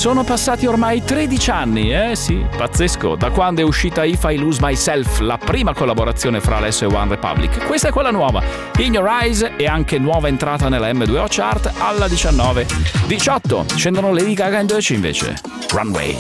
Sono passati ormai 13 anni, sì, pazzesco, da quando è uscita If I Lose Myself, la prima collaborazione fra Alesso e One Republic. Questa è quella nuova, In Your Eyes, e anche nuova entrata nella M2O Chart alla 19. 18, scendono Lady Gaga e Doechii invece, Runway.